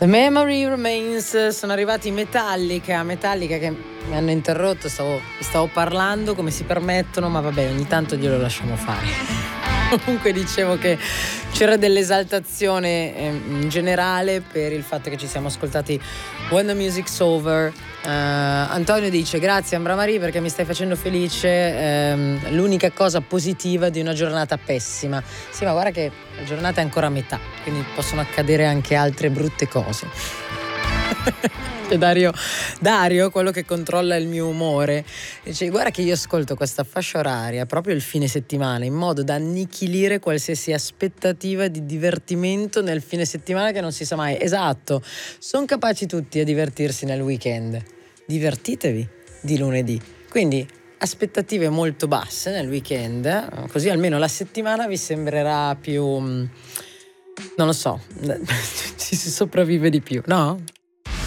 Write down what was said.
The Memory Remains, sono arrivati Metallica che mi hanno interrotto, stavo parlando come si permettono, ma vabbè, ogni tanto glielo lasciamo fare. Comunque dicevo che c'era dell'esaltazione in generale per il fatto che ci siamo ascoltati When the Music's Over. Antonio dice: grazie Ambra Marie perché mi stai facendo felice, l'unica cosa positiva di una giornata pessima. Sì, ma guarda che la giornata è ancora a metà, quindi possono accadere anche altre brutte cose. E Dario, quello che controlla il mio umore, dice: guarda che io ascolto questa fascia oraria proprio il fine settimana in modo da annichilire qualsiasi aspettativa di divertimento nel fine settimana, che non si sa mai. Esatto, sono capaci tutti a divertirsi nel weekend, divertitevi di lunedì, quindi aspettative molto basse nel weekend, così almeno la settimana vi sembrerà più, non lo so, ci si sopravvive di più, no?